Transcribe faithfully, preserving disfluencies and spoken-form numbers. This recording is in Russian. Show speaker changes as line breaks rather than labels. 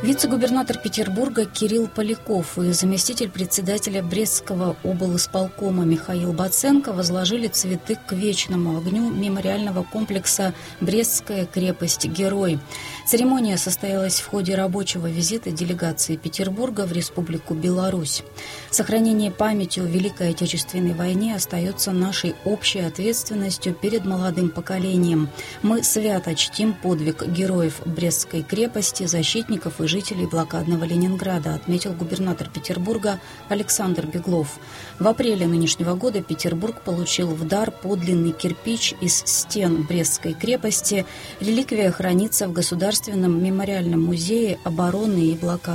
Вице-губернатор Петербурга Кирилл Поляков и заместитель председателя Брестского облисполкома Михаил Баценко возложили цветы к вечному огню мемориального комплекса «Брестская крепость-герой». Церемония состоялась в ходе рабочего визита делегации Петербурга в Республику Беларусь. Сохранение памяти о Великой Отечественной войне остается нашей общей ответственностью перед молодым поколением. Мы свято чтим подвиг героев Брестской крепости, защитников и жителей блокадного Ленинграда, отметил губернатор Петербурга Александр Беглов. В апреле нынешнего года Петербург получил в дар подлинный кирпич из стен Брестской крепости. Реликвия хранится в Государственном мемориальном музее обороны и блокады